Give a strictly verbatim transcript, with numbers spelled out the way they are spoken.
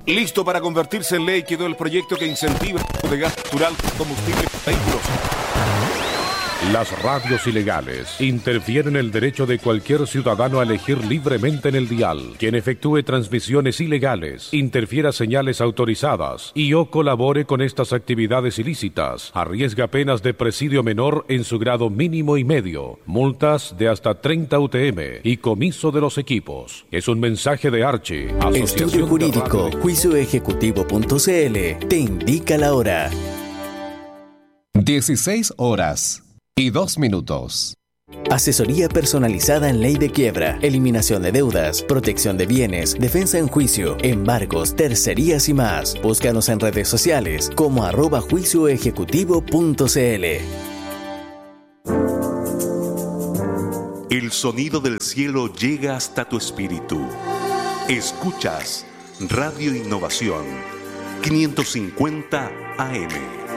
Listo para convertirse en ley quedó el proyecto que incentiva el uso de gas natural como combustible para vehículos. Las radios ilegales interfieren en el derecho de cualquier ciudadano a elegir libremente en el dial. Quien efectúe transmisiones ilegales, interfiera señales autorizadas y o colabore con estas actividades ilícitas, arriesga penas de presidio menor en su grado mínimo y medio, multas de hasta treinta U T M y comiso de los equipos. Es un mensaje de Archi. Estudio Jurídico, juicio ejecutivo punto c l te indica la hora. dieciséis horas y dos minutos. Asesoría personalizada en ley de quiebra, eliminación de deudas, protección de bienes, defensa en juicio, embargos, tercerías y más. Búscanos en redes sociales como arroba juicio ejecutivo punto c l. El sonido del cielo llega hasta tu espíritu. Escuchas Radio Innovación quinientos cincuenta A M.